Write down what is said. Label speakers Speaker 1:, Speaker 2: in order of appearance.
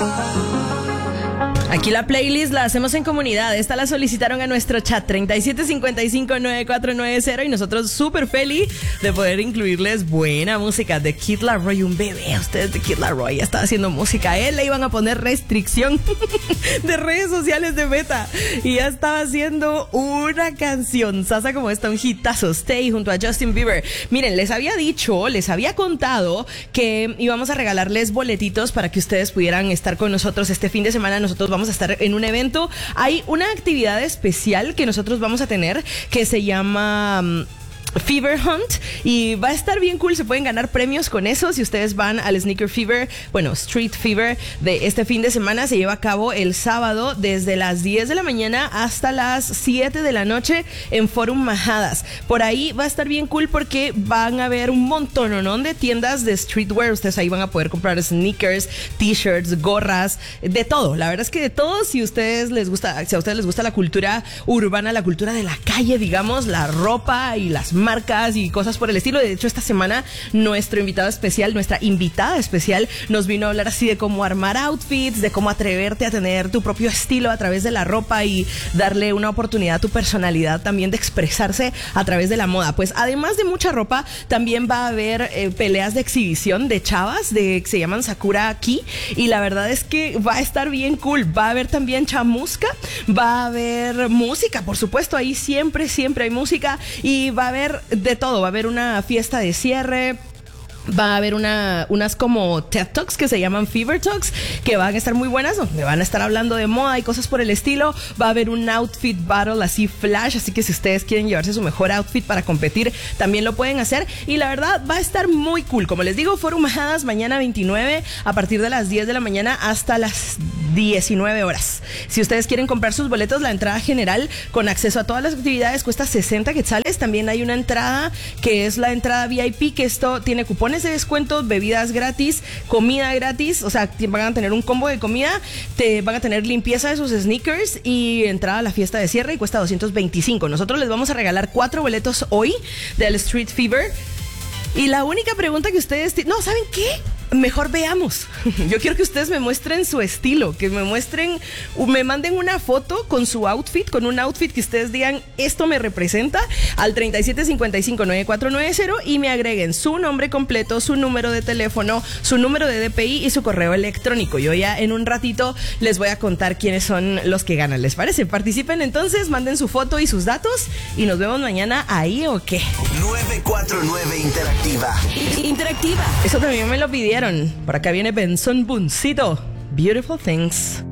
Speaker 1: Aquí la playlist la hacemos en comunidad. Esta la solicitaron a nuestro chat 37559490 y nosotros súper feliz de poder incluirles buena música de Kid Laroi, un bebé. Ustedes de Kid Laroi ya estaba haciendo música. A él le iban a poner restricción de redes sociales de Meta y ya estaba haciendo una canción sasa como esta, un hitazo, Stay, junto a Justin Bieber. Miren, les había contado que íbamos a regalarles boletitos para que ustedes pudieran estar con nosotros este fin de semana. Nosotros vamos a estar en un evento. Hay una actividad especial que nosotros vamos a tener que se llama Fever Hunt y va a estar bien cool. Se pueden ganar premios con eso si ustedes van al Sneaker Fever, bueno, Street Fever de este fin de semana. Se lleva a cabo el sábado desde las 10 de la mañana hasta las 7 de la noche en Forum Majadas. Por ahí va a estar bien cool porque van a haber un montón de tiendas de streetwear. Ustedes ahí van a poder comprar sneakers, t-shirts, gorras, de todo. La verdad es que de todo. Si a ustedes les gusta la cultura urbana, la cultura de la calle, digamos, la ropa y las marcas y cosas por el estilo. De hecho, esta semana nuestra invitada especial nos vino a hablar así de cómo armar outfits, de cómo atreverte a tener tu propio estilo a través de la ropa y darle una oportunidad a tu personalidad también de expresarse a través de la moda. Pues además de mucha ropa, también va a haber peleas de exhibición de chavas que se llaman Sakura Ki, y la verdad es que va a estar bien cool. Va a haber también chamusca, va a haber música, por supuesto, ahí siempre hay música, y va a haber de todo. Va a haber una fiesta de cierre. Va a haber unas como TED Talks que se llaman Fever Talks, que van a estar muy buenas, donde van a estar hablando de moda y cosas por el estilo. Va a haber un outfit battle así flash, así que si ustedes quieren llevarse su mejor outfit para competir, también lo pueden hacer. Y la verdad va a estar muy cool. Como les digo, Forum Majadas mañana 29 a partir de las 10 de la mañana hasta las 19 horas. Si ustedes quieren comprar sus boletos, la entrada general con acceso a todas las actividades cuesta 60 quetzales. También hay una entrada que es la entrada VIP, que esto tiene cupones de descuento, bebidas gratis, comida gratis, o sea, van a tener un combo de comida, van a tener limpieza de sus sneakers y entrada a la fiesta de cierre, y cuesta 225. Nosotros les vamos a regalar 4 boletos hoy del Street Fever. Y la única pregunta que ustedes... No, ¿saben qué? Mejor veamos. Yo quiero que ustedes me muestren su estilo, que me manden una foto con su outfit, con un outfit que ustedes digan, esto me representa, al 37559490, y me agreguen su nombre completo, su número de teléfono, su número de DPI y su correo electrónico. Yo ya en un ratito les voy a contar quiénes son los que ganan. ¿Les parece? Participen entonces, manden su foto y sus datos y nos vemos mañana ahí, ¿o qué?
Speaker 2: 949 Interactiva.
Speaker 1: Eso también me lo pidieron. Por acá viene Benson Buncito. Beautiful Things.